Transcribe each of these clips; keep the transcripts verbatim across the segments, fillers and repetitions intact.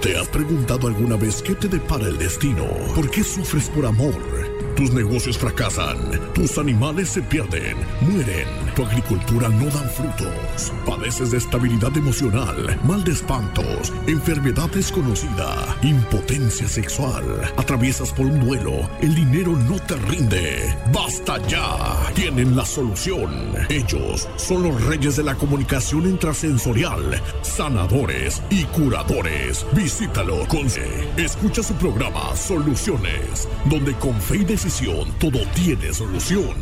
¿Te has preguntado alguna vez qué te depara el destino? ¿Por qué sufres por amor? Tus negocios fracasan, tus animales se pierden, mueren, tu agricultura no dan frutos, padeces de estabilidad emocional, mal de espantos, enfermedad desconocida, impotencia sexual, atraviesas por un duelo, el dinero no te rinde. ¡Basta ya! Tienen la solución. Ellos son los reyes de la comunicación intrasensorial, sanadores y curadores. Visítalo con C. Escucha su programa Soluciones, donde con fe y decisión todo tiene solución.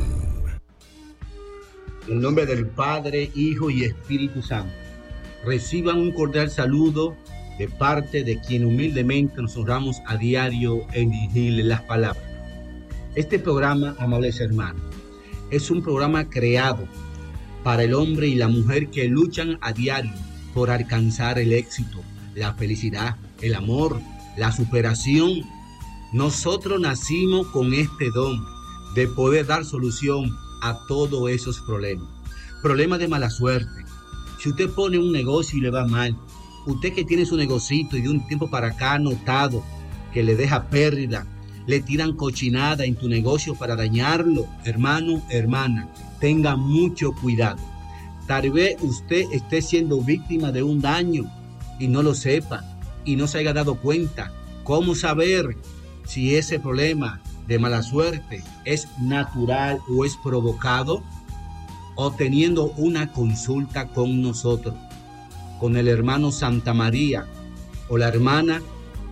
En nombre del Padre, Hijo y Espíritu Santo, reciban un cordial saludo de parte de quien humildemente nos honramos a diario en dirigirle las palabras. Este programa, amables hermanos, es un programa creado para el hombre y la mujer que luchan a diario por alcanzar el éxito, la felicidad, el amor, la superación. Nosotros nacimos con este don de poder dar solución a todos esos problemas. Problemas de mala suerte. Si usted pone un negocio y le va mal, usted que tiene su negocito y de un tiempo para acá ha notado que le deja pérdida, le tiran cochinada en tu negocio para dañarlo, hermano, hermana, tenga mucho cuidado. Tal vez usted esté siendo víctima de un daño y no lo sepa y no se haya dado cuenta. ¿Cómo saber si ese problema de mala suerte es natural o es provocado? O teniendo una consulta con nosotros, con el hermano Santa María o la hermana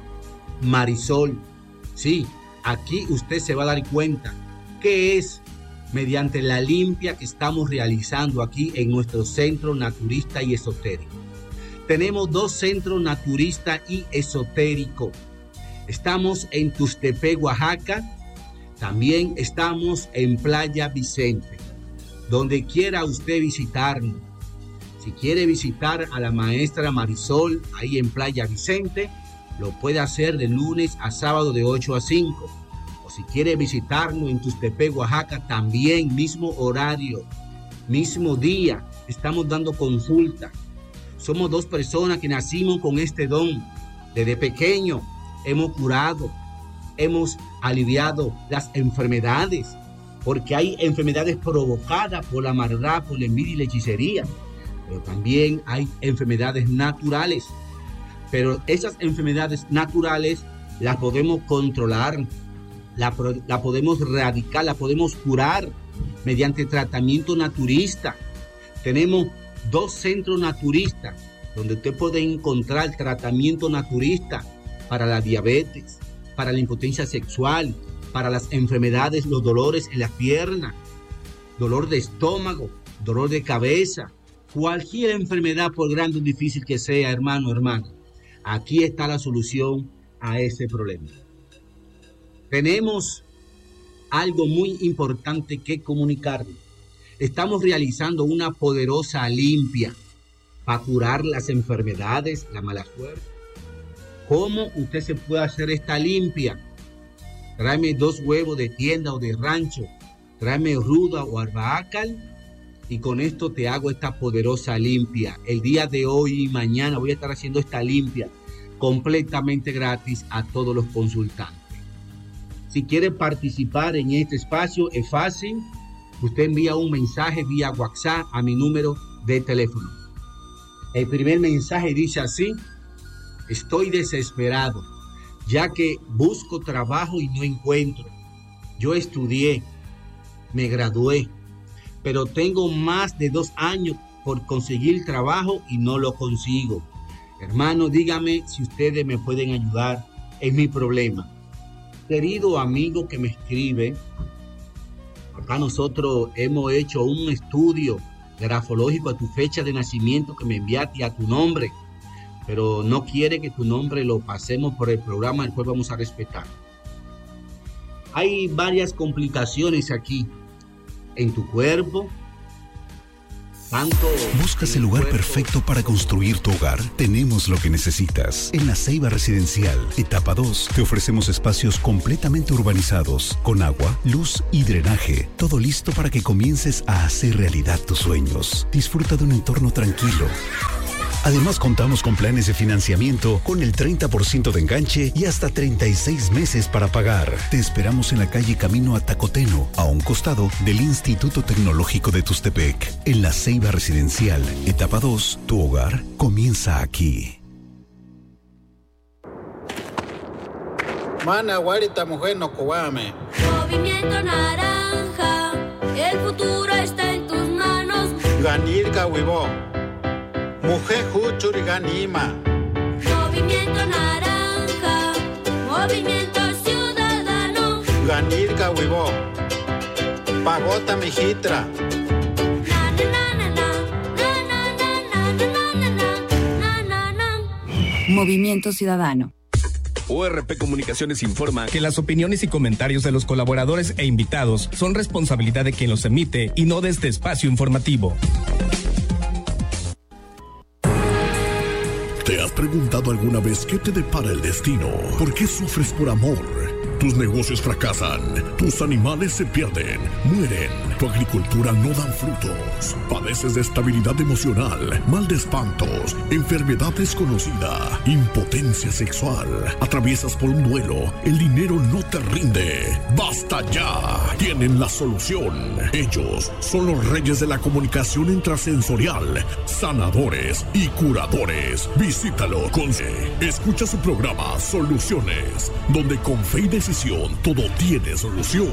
Marisol. Sí, aquí usted se va a dar cuenta que es mediante la limpia que estamos realizando aquí en nuestro centro naturista y esotérico. Tenemos dos centros naturista y esotérico. Estamos en Tuxtepec, Oaxaca. También estamos en Playa Vicente. Donde quiera usted visitarnos. Si quiere visitar a la maestra Marisol ahí en Playa Vicente, lo puede hacer de lunes a sábado de ocho a cinco. O si quiere visitarnos en Tuxtepec, Oaxaca, también mismo horario, mismo día. Estamos dando consulta. Somos dos personas que nacimos con este don. Desde pequeño hemos curado, hemos aliviado las enfermedades, porque hay enfermedades provocadas por la maldad, por la envidia y la hechicería, pero también hay enfermedades naturales. Pero esas enfermedades naturales las podemos controlar, la, la podemos erradicar, la podemos curar mediante tratamiento naturista. Tenemos dos centros naturistas donde usted puede encontrar tratamiento naturista para la diabetes, para la impotencia sexual, para las enfermedades, los dolores en las piernas, dolor de estómago, dolor de cabeza, cualquier enfermedad, por grande o difícil que sea, hermano, hermana, aquí está la solución a ese problema. Tenemos algo muy importante que comunicarles. Estamos realizando una poderosa limpia para curar las enfermedades, la mala suerte. ¿Cómo usted se puede hacer esta limpia? Tráeme dos huevos de tienda o de rancho, tráeme ruda o albahaca y con esto te hago esta poderosa limpia. El día de hoy y mañana voy a estar haciendo esta limpia completamente gratis a todos los consultantes. Si quiere participar en este espacio es fácil. Usted envía un mensaje vía WhatsApp a mi número de teléfono. El primer mensaje dice así: estoy desesperado, ya que busco trabajo y no encuentro. Yo estudié, me gradué, pero tengo más de dos años por conseguir trabajo y no lo consigo. Hermano, dígame si ustedes me pueden ayudar en mi problema. Querido amigo que me escribe, acá nosotros hemos hecho un estudio grafológico a tu fecha de nacimiento que me enviaste a tu nombre, pero no quiere que tu nombre lo pasemos por el programa, el cual vamos a respetar. Hay varias complicaciones aquí en tu cuerpo. Tanto ¿Buscas el lugar perfecto para construir tu hogar? Tenemos lo que necesitas. En La Ceiba Residencial, etapa dos, te ofrecemos espacios completamente urbanizados, con agua, luz y drenaje. Todo listo para que comiences a hacer realidad tus sueños. Disfruta de un entorno tranquilo, Además, contamos con planes de financiamiento con el treinta por ciento de enganche y hasta treinta y seis meses para pagar. Te esperamos en la calle Camino a Tacoteno, a un costado del Instituto Tecnológico de Tustepec. En la Ceiba Residencial, etapa dos, tu hogar comienza aquí. Mana, guarita, mujer, no coame. Movimiento Naranja, el futuro está en tus manos. Ganirka, huivo. Mujer, juchuri, ganima. Movimiento Naranja, movimiento ciudadano. Ganirka, huivo. Pagota, mijitra. Movimiento Ciudadano. O R P Comunicaciones informa que las opiniones y comentarios de los colaboradores e invitados son responsabilidad de quien los emite y no de este espacio informativo. ¿Te has preguntado alguna vez qué te depara el destino? ¿Por qué sufres por amor? Tus negocios fracasan, tus animales se pierden, mueren, tu agricultura no dan frutos, padeces de estabilidad emocional, mal de espantos, enfermedad desconocida, impotencia sexual, atraviesas por un duelo, el dinero no te rinde. ¡Basta ya! Tienen la solución. Ellos son los reyes de la comunicación intrasensorial, sanadores y curadores. Visítalo con C. Escucha su programa Soluciones, donde con fe y decisión todo tiene solución.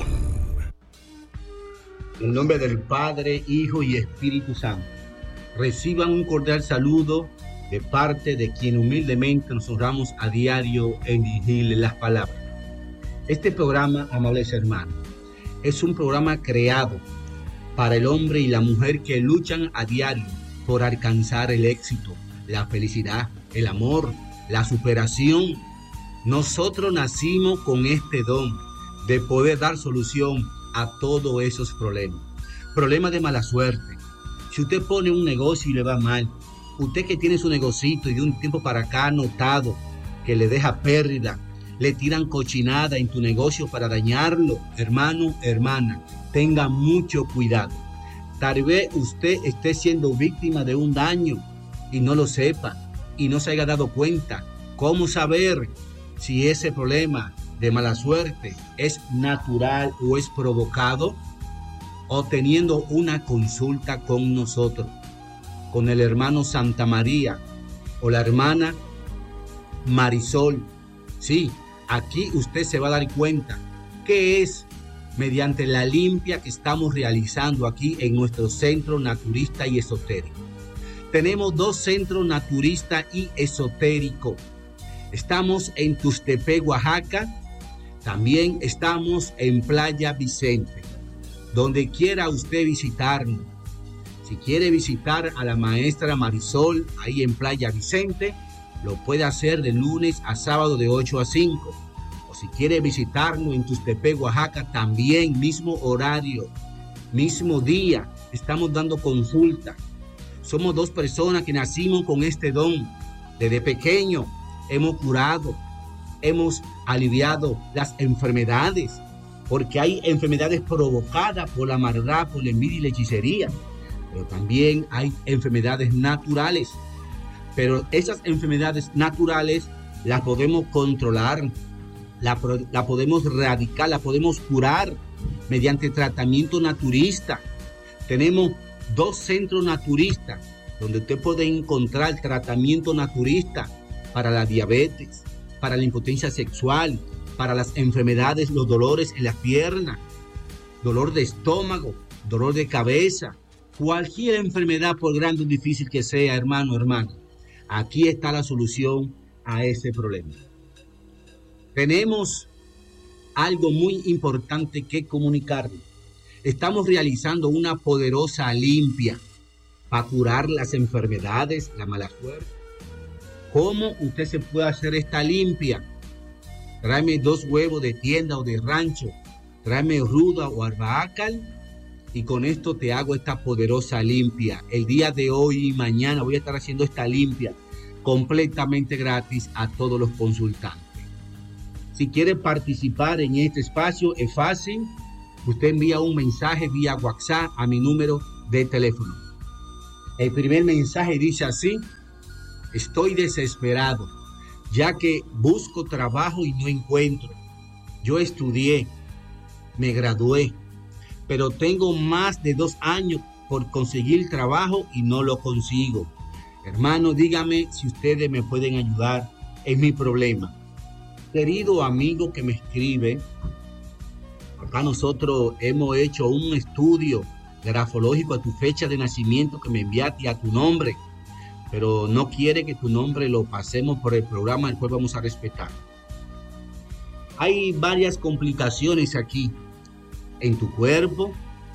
En nombre del Padre, Hijo y Espíritu Santo, reciban un cordial saludo de parte de quien humildemente nos honramos a diario en dirigirle las palabras. Este programa, amables hermanos, es un programa creado para el hombre y la mujer que luchan a diario por alcanzar el éxito, la felicidad, el amor, la superación. Nosotros nacimos con este don de poder dar solución a todos esos problemas. Problemas de mala suerte. Si usted pone un negocio y le va mal, usted que tiene su negocito y de un tiempo para acá ha notado que le deja pérdida, le tiran cochinada en tu negocio para dañarlo, hermano, hermana, tenga mucho cuidado. Tal vez usted esté siendo víctima de un daño y no lo sepa y no se haya dado cuenta. ¿Cómo saber si ese problema de mala suerte es natural o es provocado? O teniendo una consulta con nosotros, con el hermano Santa María o la hermana Marisol. Sí, aquí usted se va a dar cuenta que es mediante la limpia que estamos realizando aquí en nuestro centro naturista y esotérico. Tenemos dos centros naturista y esotérico. Estamos en Tustepec, Oaxaca. También estamos en Playa Vicente. Donde quiera usted visitarnos. Si quiere visitar a la maestra Marisol ahí en Playa Vicente, lo puede hacer de lunes a sábado de ocho a cinco. O si quiere visitarnos en Tustepec, Oaxaca, también mismo horario, mismo día. Estamos dando consulta. Somos dos personas que nacimos con este don. Desde pequeño hemos curado, hemos aliviado las enfermedades, porque hay enfermedades provocadas por la maldad, por la envidia y la hechicería, pero también hay enfermedades naturales. Pero esas enfermedades naturales las podemos controlar, la, la podemos erradicar, la podemos curar mediante tratamiento naturista. Tenemos dos centros naturistas donde usted puede encontrar tratamiento naturista para la diabetes, para la impotencia sexual, para las enfermedades, los dolores en las piernas, dolor de estómago, dolor de cabeza, cualquier enfermedad, por grande o difícil que sea, hermano, hermana. Aquí está la solución a ese problema. Tenemos algo muy importante que comunicarles. Estamos realizando una poderosa limpia para curar las enfermedades, la mala suerte. ¿Cómo usted se puede hacer esta limpia? Tráeme dos huevos de tienda o de rancho, tráeme ruda o albahaca y con esto te hago esta poderosa limpia. El día de hoy y mañana voy a estar haciendo esta limpia completamente gratis a todos los consultantes. Si quiere participar en este espacio es fácil. Usted envía un mensaje vía WhatsApp a mi número de teléfono. El primer mensaje dice así: Estoy desesperado, ya que busco trabajo y no encuentro. Yo estudié, me gradué, pero tengo más de dos años por conseguir trabajo y no lo consigo. Hermano, dígame si ustedes me pueden ayudar en mi problema. Querido amigo que me escribe, acá nosotros hemos hecho un estudio grafológico a tu fecha de nacimiento que me enviaste y a tu nombre, pero no quiere que tu nombre lo pasemos por el programa, el cual vamos a respetar. Hay varias complicaciones aquí en tu cuerpo,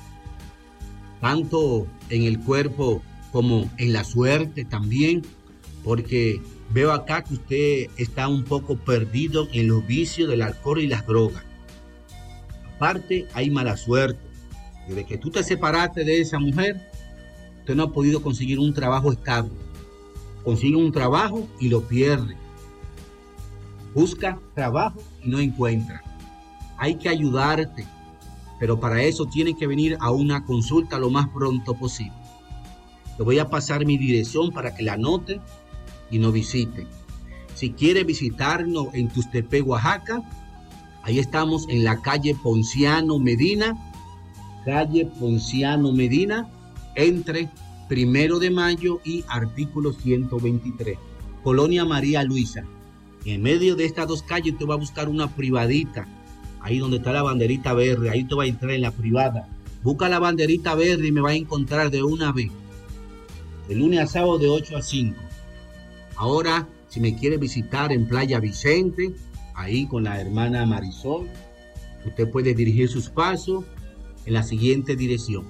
tanto en el cuerpo como en la suerte también, porque veo acá que usted está un poco perdido en los vicios del alcohol y las drogas. Aparte, hay mala suerte. Desde que tú te separaste de esa mujer, usted no ha podido conseguir un trabajo estable. Consigue un trabajo y lo pierde. Busca trabajo y no encuentra. Hay que ayudarte, pero para eso tiene que venir a una consulta lo más pronto posible. Le voy a pasar mi dirección para que la anote y nos visite. Si quiere visitarnos en Tuxtepec, Oaxaca, ahí estamos en la calle Ponciano Medina, calle Ponciano Medina, entre Primero de Mayo y artículo ciento veintitrés, Colonia María Luisa. En medio de estas dos calles usted va a buscar una privadita, ahí donde está la banderita verde, ahí usted va a entrar en la privada. Busca la banderita verde y me va a encontrar de una vez. De lunes a sábado de ocho a cinco. Ahora, si me quiere visitar en Playa Vicente, ahí con la hermana Marisol, usted puede dirigir sus pasos en la siguiente dirección.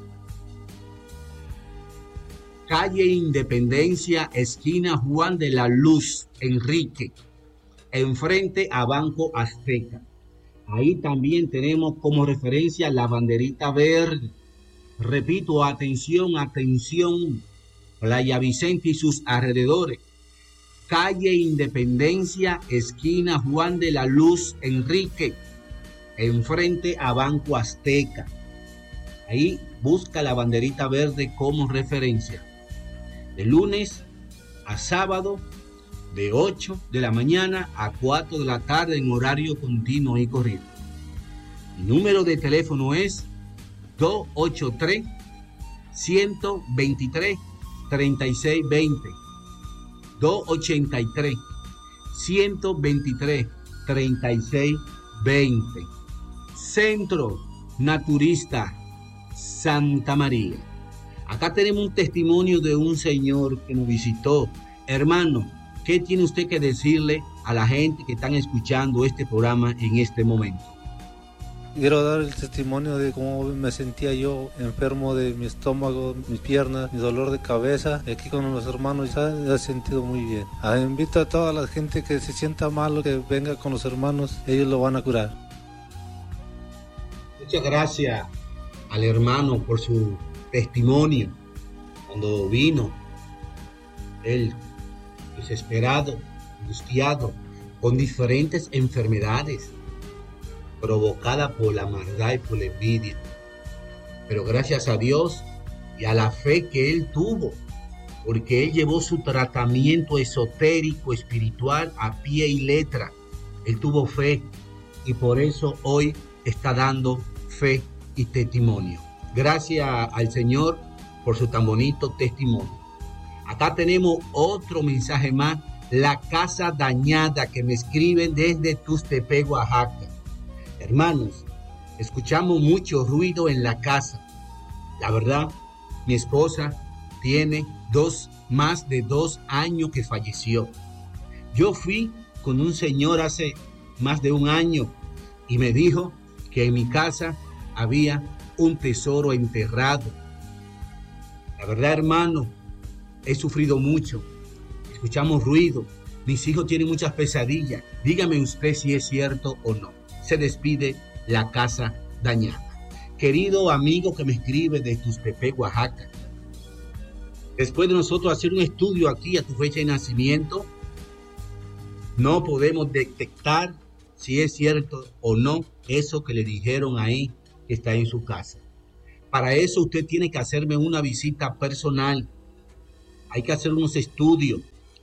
Calle Independencia, esquina Juan de la Luz, Enrique, enfrente a Banco Azteca. Ahí también tenemos como referencia la banderita verde. Repito, atención, atención, Playa Vicente y sus alrededores. Calle Independencia, esquina Juan de la Luz, Enrique, enfrente a Banco Azteca. Ahí busca la banderita verde como referencia. De lunes a sábado, de ocho de la mañana a cuatro de la tarde en horario continuo y corrido. Mi número de teléfono es dos ocho tres, uno dos tres, tres seis dos cero. dos ocho tres, uno dos tres, tres seis dos cero. Centro Naturista Santa María. Acá tenemos un testimonio de un señor que nos visitó. Hermano, ¿qué tiene usted que decirle a la gente que están escuchando este programa en este momento? Quiero dar el testimonio de cómo me sentía yo enfermo de mi estómago, mis piernas, mi dolor de cabeza. Aquí con los hermanos ya me he sentido muy bien. Ah, invito a toda la gente que se sienta malo que venga con los hermanos, ellos lo van a curar. Muchas gracias al hermano por su testimonio. Cuando vino, él desesperado, angustiado, con diferentes enfermedades provocada por la maldad y por la envidia. Pero gracias a Dios y a la fe que él tuvo, porque él llevó su tratamiento esotérico, espiritual, a pie y letra. Él tuvo fe y por eso hoy está dando fe y testimonio. Gracias al Señor por su tan bonito testimonio. Acá tenemos otro mensaje más. La casa dañada, que me escriben desde Tuxtepec, Oaxaca. Hermanos, escuchamos mucho ruido en la casa. La verdad, mi esposa tiene dos, más de dos años que falleció. Yo fui con un señor hace más de un año y me dijo que en mi casa había un tesoro enterrado. La verdad, hermano, he sufrido mucho. Escuchamos ruido. Mis hijos tienen muchas pesadillas. Dígame usted si es cierto o no. Se despide la casa dañada. Querido amigo que me escribe de Tuxtepec, Oaxaca, después de nosotros hacer un estudio aquí a tu fecha de nacimiento, no podemos detectar si es cierto o no eso que le dijeron ahí que está en su casa. Para eso usted tiene que hacerme una visita personal. Hay que hacer unos estudios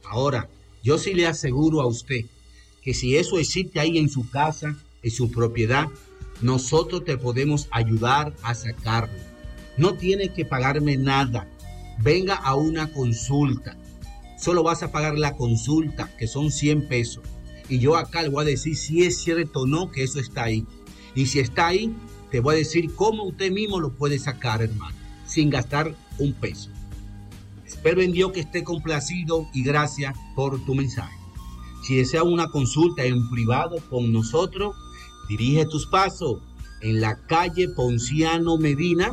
Ahora, yo sí le aseguro a usted que si eso existe ahí en su casa, en su propiedad, nosotros te podemos ayudar a sacarlo. No tiene que pagarme nada. Venga a una consulta. Solo vas a pagar la consulta, que son cien pesos. Y yo acá le voy a decir si es cierto o no que eso está ahí. Y si está ahí, te voy a decir cómo usted mismo lo puede sacar, hermano, sin gastar un peso. Espero en Dios que esté complacido y gracias por tu mensaje. Si desea una consulta en privado con nosotros, dirige tus pasos en la calle Ponciano Medina,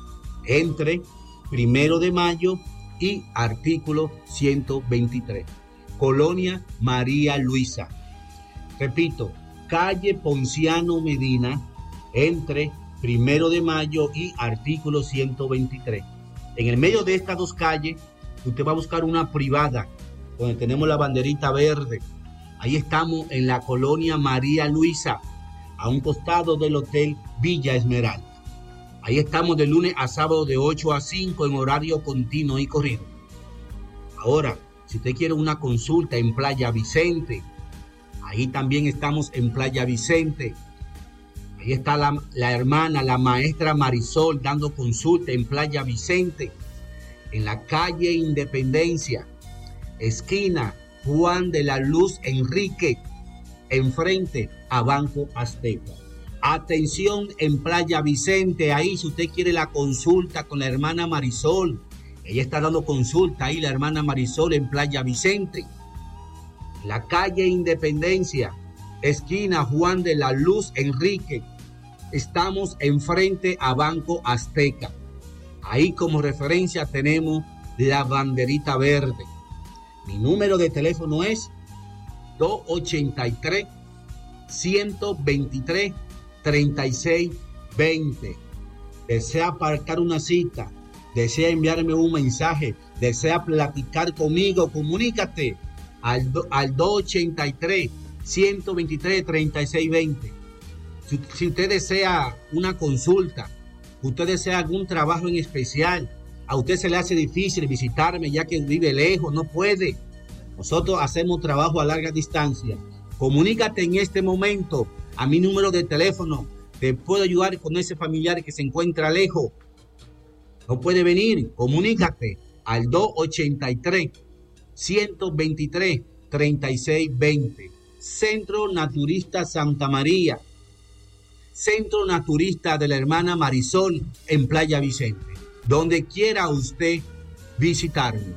entre Primero de Mayo y artículo ciento veintitrés, Colonia María Luisa. Repito, calle Ponciano Medina, entre Primero de Mayo y artículo ciento veintitrés. En el medio de estas dos calles, usted va a buscar una privada, donde tenemos la banderita verde. Ahí estamos en la Colonia María Luisa, a un costado del Hotel Villa Esmeralda. Ahí estamos de lunes a sábado de ocho a cinco en horario continuo y corrido. Ahora, si usted quiere una consulta en Playa Vicente, ahí también estamos en Playa Vicente. Ahí está la, la hermana, la maestra Marisol, dando consulta en Playa Vicente, en la calle Independencia, esquina Juan de la Luz Enrique, enfrente a Banco Azteca. Atención en Playa Vicente, ahí si usted quiere la consulta con la hermana Marisol, ella está dando consulta ahí, la hermana Marisol, en Playa Vicente. La calle Independencia, esquina Juan de la Luz Enrique, estamos enfrente a Banco Azteca. Ahí como referencia tenemos la banderita verde. Mi número de teléfono es dos ochenta y tres, ciento veintitrés, treinta y seis veinte. Desea apartar una cita, desea enviarme un mensaje, desea platicar conmigo, comunícate al, al dos ochenta y tres, ciento veintitrés, treinta y seis veinte. Si, si usted desea una consulta, usted desea algún trabajo en especial, a usted se le hace difícil visitarme ya que vive lejos, no puede. Nosotros hacemos trabajo a larga distancia. Comunícate en este momento a mi número de teléfono. Te puedo ayudar con ese familiar que se encuentra lejos. No puede venir. Comunícate al dos ochenta y tres, ciento veintitrés, treinta y seis veinte. Centro Naturista Santa María. Centro Naturista de la hermana Marisol en Playa Vicente. Donde quiera usted visitarme.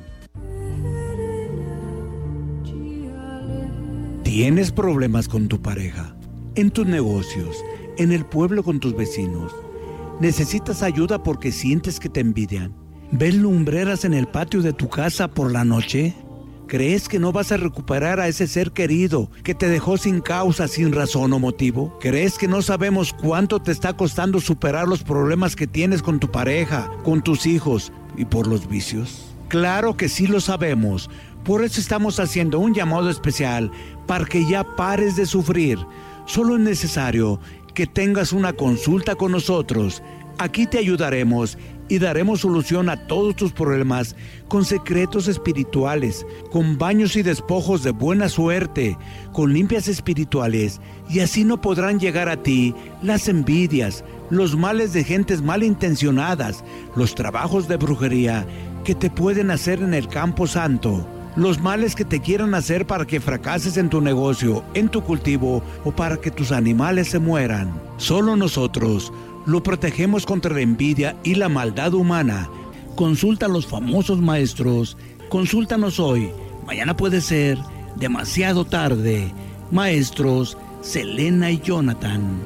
¿Tienes problemas con tu pareja? ¿En tus negocios? ¿En el pueblo con tus vecinos? ¿Necesitas ayuda porque sientes que te envidian? ¿Ves lumbreras en el patio de tu casa por la noche? ¿Crees que no vas a recuperar a ese ser querido que te dejó sin causa, sin razón o motivo? ¿Crees que no sabemos cuánto te está costando superar los problemas que tienes con tu pareja, con tus hijos y por los vicios? Claro que sí lo sabemos. Por eso estamos haciendo un llamado especial para que ya pares de sufrir. Solo es necesario que tengas una consulta con nosotros. Aquí te ayudaremos y daremos solución a todos tus problemas con secretos espirituales, con baños y despojos de buena suerte, con limpias espirituales, y así no podrán llegar a ti las envidias, los males de gentes malintencionadas, los trabajos de brujería que te pueden hacer en el campo santo, los males que te quieran hacer para que fracases en tu negocio, en tu cultivo o para que tus animales se mueran. Solo nosotros lo protegemos contra la envidia y la maldad humana. Consulta a los famosos maestros. Consúltanos hoy. Mañana puede ser demasiado tarde. Maestros Selena y Jonathan.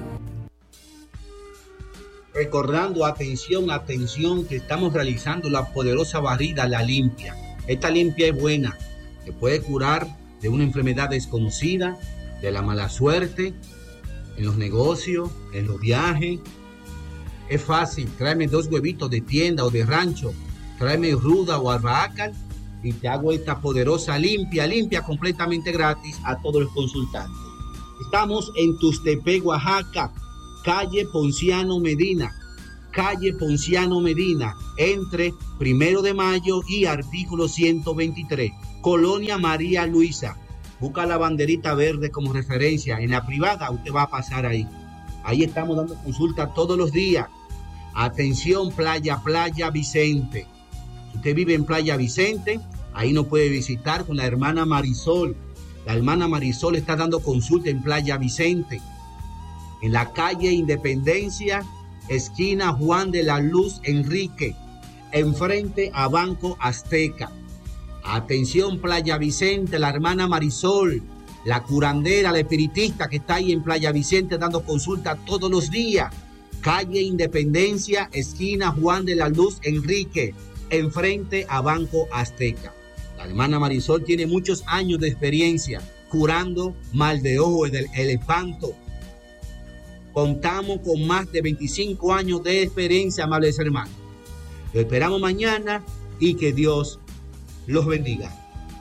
Recordando, atención, atención, que estamos realizando la poderosa barrida, la limpia. Esta limpia es buena, te puede curar de una enfermedad desconocida, de la mala suerte, en los negocios, en los viajes. Es fácil, tráeme dos huevitos de tienda o de rancho, tráeme ruda o albahaca y te hago esta poderosa limpia, limpia completamente gratis a todos los consultantes. Estamos en Tustepec, Oaxaca, calle Ponciano Medina, calle Ponciano Medina, entre Primero de Mayo y artículo ciento veintitrés. Colonia María Luisa. Busca la banderita verde como referencia. En la privada usted va a pasar ahí. Ahí estamos dando consulta todos los días. Atención, Playa, Playa Vicente. Si usted vive en Playa Vicente, ahí nos puede visitar con la hermana Marisol. La hermana Marisol está dando consulta en Playa Vicente. En la calle Independencia, esquina Juan de la Luz Enrique, enfrente a Banco Azteca. Atención, Playa Vicente, la hermana Marisol, la curandera, la espiritista que está ahí en Playa Vicente dando consulta todos los días. Calle Independencia, esquina Juan de la Luz Enrique, enfrente a Banco Azteca. La hermana Marisol tiene muchos años de experiencia curando mal de ojo, el, el espanto. Contamos con más de veinticinco años de experiencia, amables hermanos. Lo esperamos mañana y que Dios los bendiga.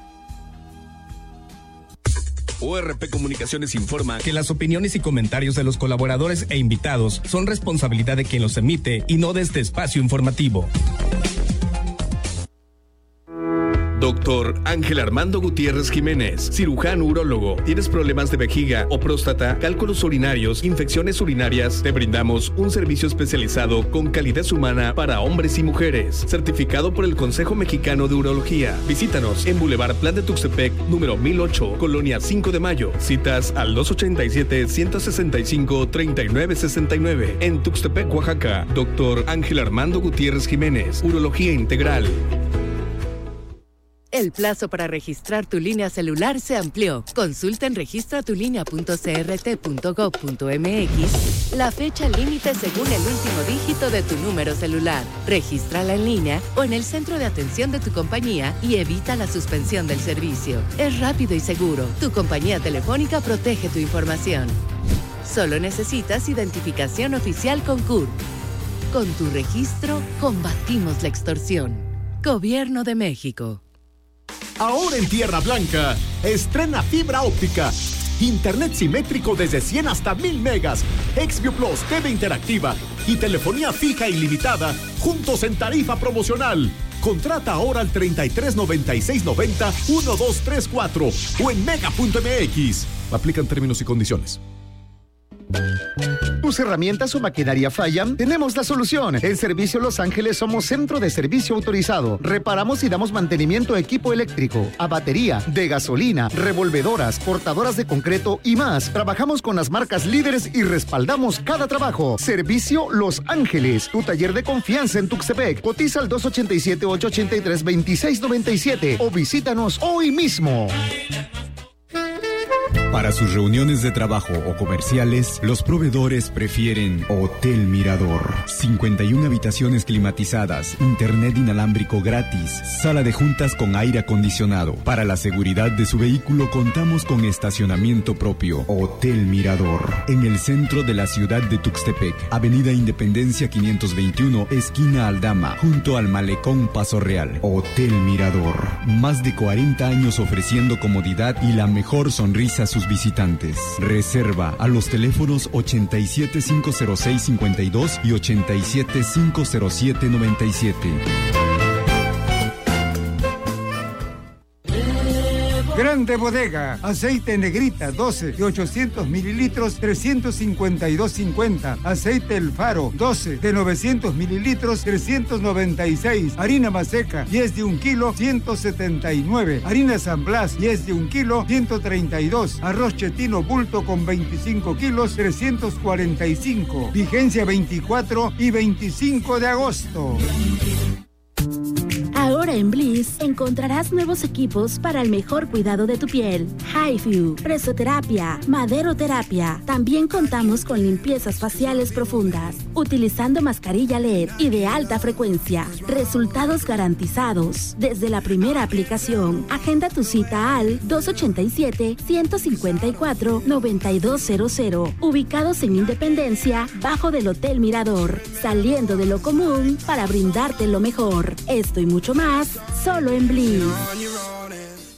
O R P Comunicaciones informa que las opiniones y comentarios de los colaboradores e invitados son responsabilidad de quien los emite y no de este espacio informativo. Doctor Ángel Armando Gutiérrez Jiménez, cirujano urólogo. ¿Tienes problemas de vejiga o próstata, cálculos urinarios, infecciones urinarias? Te brindamos un servicio especializado con calidez humana para hombres y mujeres, certificado por el Consejo Mexicano de Urología. Visítanos en Boulevard Plan de Tuxtepec, número mil ocho, Colonia cinco de Mayo. Citas al dos ochenta y siete, ciento sesenta y cinco, treinta y nueve sesenta y nueve. En Tuxtepec, Oaxaca. Doctor Ángel Armando Gutiérrez Jiménez, Urología Integral. El plazo para registrar tu línea celular se amplió. Consulta en registra tu línea punto c r t punto gov punto m x la fecha límite según el último dígito de tu número celular. Regístrala en línea o en el centro de atención de tu compañía y evita la suspensión del servicio. Es rápido y seguro. Tu compañía telefónica protege tu información. Solo necesitas identificación oficial con C U R. Con tu registro, combatimos la extorsión. Gobierno de México. Ahora en Tierra Blanca, estrena fibra óptica. Internet simétrico desde cien hasta mil megas. Xview Plus, T V interactiva y telefonía fija ilimitada, juntos en tarifa promocional. Contrata ahora al treinta y tres noventa y seis noventa doce treinta y cuatro o en mega punto m x. Aplican términos y condiciones. ¿Tus herramientas o maquinaria fallan? Tenemos la solución. En Servicio Los Ángeles somos centro de servicio autorizado. Reparamos y damos mantenimiento a equipo eléctrico, a batería, de gasolina, revolvedoras, cortadoras de concreto y más. Trabajamos con las marcas líderes y respaldamos cada trabajo. Servicio Los Ángeles, tu taller de confianza en Tuxtepec. Cotiza al dos ochenta y siete, ocho ochenta y tres, veintiséis noventa y siete o visítanos hoy mismo. Para sus reuniones de trabajo o comerciales, los proveedores prefieren Hotel Mirador. cincuenta y una habitaciones climatizadas, internet inalámbrico gratis, sala de juntas con aire acondicionado. Para la seguridad de su vehículo contamos con estacionamiento propio. Hotel Mirador, en el centro de la ciudad de Tuxtepec, Avenida Independencia quinientos veintiuno, esquina Aldama, junto al Malecón Paso Real. Hotel Mirador, más de cuarenta años ofreciendo comodidad y la mejor sonrisa a sus visitantes. Reserva a los teléfonos ochenta y siete, cinco cero seis, cincuenta y dos y ochenta y siete, cinco cero siete, noventa y siete. Grande Bodega, aceite Negrita doce de ochocientos mililitros, trescientos cincuenta y dos cincuenta. Aceite El Faro doce de novecientos mililitros, trescientos noventa y seis. Harina Maseca diez de un kilo, ciento setenta y nueve. Harina San Blas diez de un kilo, ciento treinta y dos. Arroz Chetino Bulto con veinticinco kilos, trescientos cuarenta y cinco. Vigencia veinticuatro y veinticinco de agosto. Ahora en Bliss encontrarás nuevos equipos para el mejor cuidado de tu piel. HiFu, presoterapia, maderoterapia. También contamos con limpiezas faciales profundas, utilizando mascarilla L E D y de alta frecuencia. Resultados garantizados desde la primera aplicación. Agenda tu cita al dos ochenta y siete, ciento cincuenta y cuatro, noventa y dos cero cero. Ubicados en Independencia, bajo del Hotel Mirador. Saliendo de lo común para brindarte lo mejor. Esto y mucho más, solo en Bliss.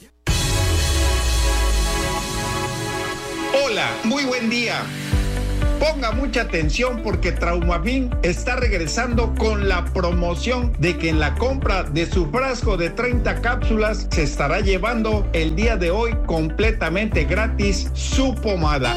Hola, muy buen día. Ponga mucha atención porque Traumafin está regresando con la promoción de que en la compra de su frasco de treinta cápsulas se estará llevando el día de hoy completamente gratis su pomada.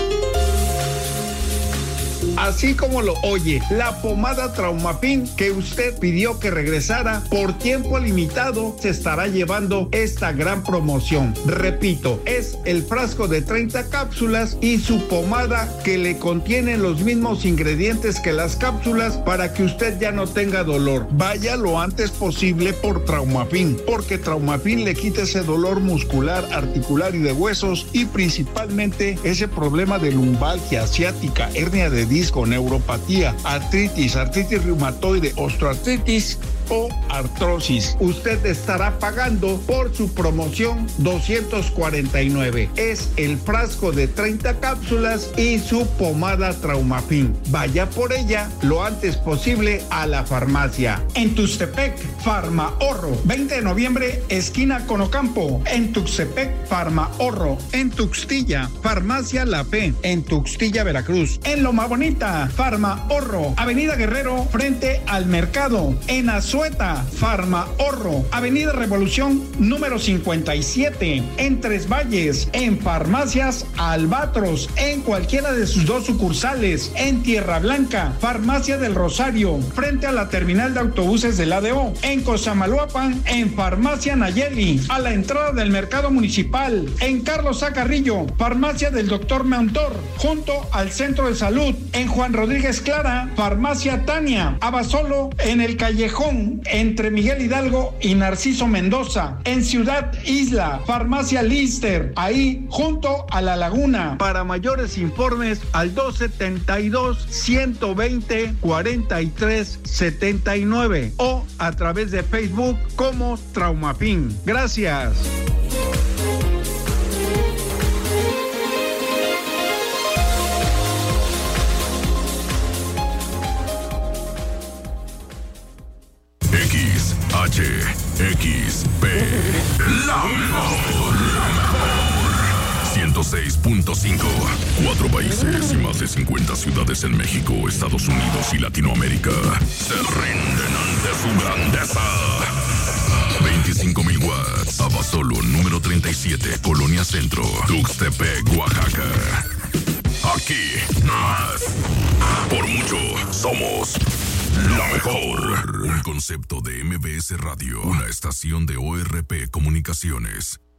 Así como lo oye, la pomada Traumafin que usted pidió que regresara por tiempo limitado se estará llevando esta gran promoción. Repito, es el frasco de treinta cápsulas y su pomada que le contiene los mismos ingredientes que las cápsulas para que usted ya no tenga dolor. Vaya lo antes posible por Traumafin, porque Traumafin le quita ese dolor muscular, articular y de huesos y principalmente ese problema de lumbalgia, ciática, hernia de disco, neuropatía, artritis, artritis reumatoide, osteoartritis o artrosis. Usted estará pagando por su promoción doscientos cuarenta y nueve. Es el frasco de treinta cápsulas y su pomada Traumafin. Vaya por ella lo antes posible a la farmacia. En Tuxtepec, Farmahorro. veinte de noviembre, esquina Conocampo. En Tuxtepec, Farmahorro. En Tuxtilla, Farmacia La Fe. En Tuxtilla, Veracruz. En Loma Bonita, Farmahorro. Avenida Guerrero, frente al mercado. En Azueta, Farmahorro. Avenida Revolución, número cincuenta y siete. En Tres Valles, en Farmacias Albatros. En cualquiera de sus dos sucursales. En Tierra Blanca, Farmacia del Rosario. Frente a la terminal de autobuses del A D O. En Cosamaloapan, en Farmacia Nayeli. A la entrada del mercado municipal. En Carlos A. Carrillo, Farmacia del Doctor Meuntor. Junto al Centro de Salud. En Juan Rodríguez Clara, Farmacia Tania. Abasolo, en el Callejón, entre Miguel Hidalgo y Narciso Mendoza. En Ciudad Isla, Farmacia Lister, ahí junto a la Laguna. Para mayores informes al dos setenta y dos, ciento veinte, cuarenta y tres setenta y nueve o a través de Facebook como Traumafin. Gracias. X, H, X, P, la mejor, la mejor. ciento seis punto cinco. Cuatro países y más de cincuenta ciudades en México, Estados Unidos y Latinoamérica se rinden ante su grandeza. veinticinco mil watts. Abasolo, número treinta y siete, Colonia Centro, Tuxtepec, Oaxaca. Aquí, más. Por mucho, somos la mejor. Un concepto de M B S Radio, una estación de O R P Comunicaciones.